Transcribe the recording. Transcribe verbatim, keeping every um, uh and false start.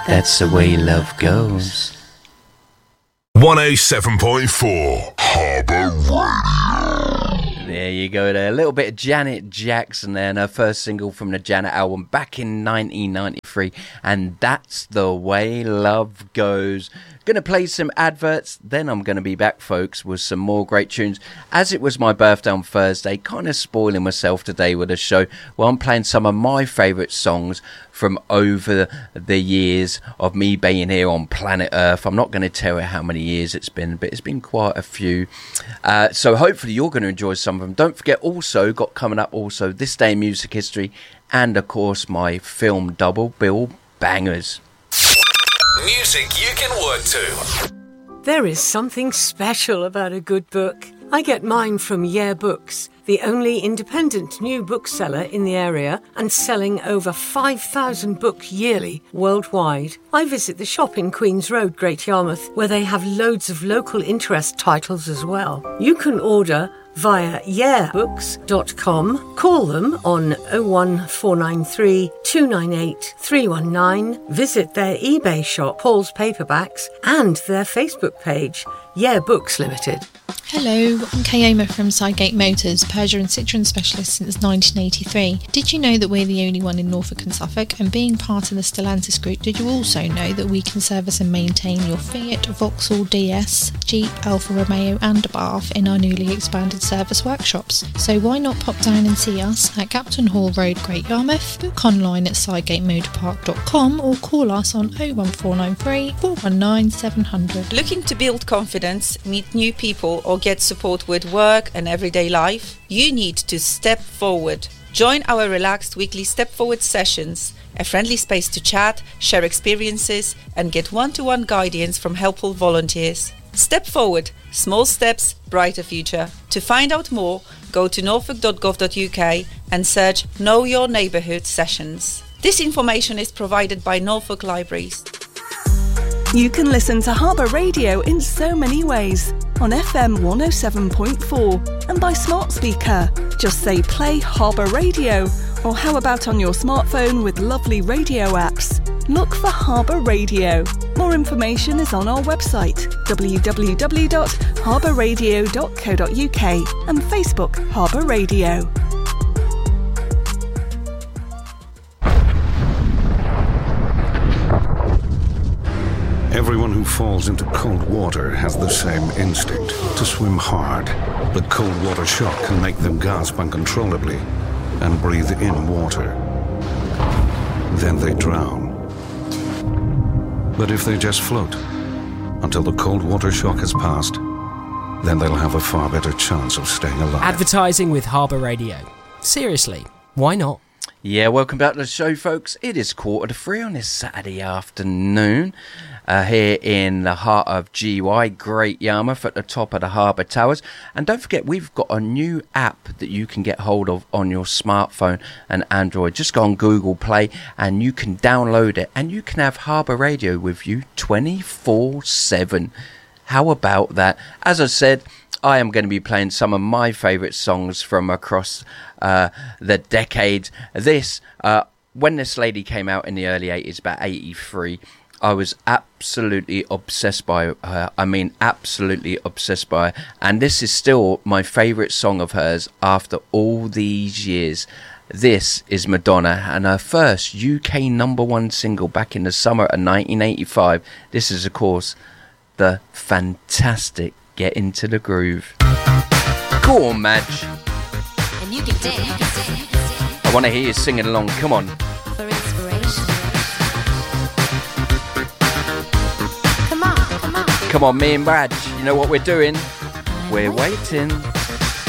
That's the way love goes. one oh seven point four Harbour Radio. There you go there. A little bit of Janet Jackson there, and her first single from the Janet album back in nineteen ninety-three. And that's the way love goes. Going to play some adverts, then I'm going to be back, folks, with some more great tunes. As it was my birthday on Thursday, kind of spoiling myself today with a show. Well, I'm playing some of my favourite songs from over the years of me being here on planet Earth. I'm not going to tell you how many years it's been, but it's been quite a few. Uh, so hopefully you're going to enjoy some of them. Don't forget, also, got coming up also This Day in Music History, and of course my film double bill bangers. Music you can work to. There is something special about a good book. I get mine from Yeah Books, the only independent new bookseller in the area and selling over five thousand books yearly worldwide. I visit the shop in Queen's Road, Great Yarmouth, where they have loads of local interest titles as well. You can order via yeah books dot com. Call them on oh one four nine three, two nine eight, three one nine. Visit their eBay shop, Paul's Paperbacks, and their Facebook page, Yeah Books Limited. Hello, I'm Kayoma from Sidegate Motors, Peugeot and Citroën specialist since nineteen eighty-three. Did you know that we're the only one in Norfolk and Suffolk? And being part of the Stellantis group, did you also know that we can service and maintain your Fiat, Vauxhall D S, Jeep, Alfa Romeo and Abarth in our newly expanded service workshops? So why not pop down and see us at Captain Hall Road, Great Yarmouth, book online at sidegate motor park dot com or call us on oh one four nine three, four one nine, seven hundred. Looking to build confidence, meet new people or get support with work and everyday life? You need to step forward. Join our relaxed weekly Step Forward sessions, a friendly space to chat, share experiences and get one-to-one guidance from helpful volunteers. Step Forward, small steps, brighter future. To find out more, go to norfolk dot gov dot uk and search Know Your Neighbourhood sessions. This information is provided by Norfolk Libraries. You can listen to Harbour Radio in so many ways. On F M one oh seven point four and by smart speaker. Just say play Harbour Radio, or how about on your smartphone with lovely radio apps? Look for Harbour Radio. More information is on our website w w w dot harbour radio dot co dot uk and Facebook Harbour Radio. Everyone who falls into cold water has the same instinct, to swim hard. But cold water shock can make them gasp uncontrollably and breathe in water. Then they drown. But if they just float until the cold water shock has passed, then they'll have a far better chance of staying alive. Advertising with Harbour Radio. Seriously, why not? Yeah, welcome back to the show, folks. It is quarter to three on this Saturday afternoon uh, here in the heart of G Y, Great Yarmouth, at the top of the Harbour Towers. And don't forget, we've got a new app that you can get hold of on your smartphone and Android. Just go on Google Play and you can download it, and you can have Harbour Radio with you twenty-four seven. How about that? As I said, I am going to be playing some of my favourite songs from across uh, the decades. This, uh, when this lady came out in the early eighties, about eighty-three, I was absolutely obsessed by her. I mean, absolutely obsessed by her. And this is still my favourite song of hers after all these years. This is Madonna, and her first U K number one single back in the summer of nineteen eighty-five. This is, of course, the fantastic Get Into the Groove. Go on, Madge. And you can dance. I want to hear you singing along. Come on. For inspiration. Come on, come on. Come on, me and Madge. You know what we're doing? We're waiting.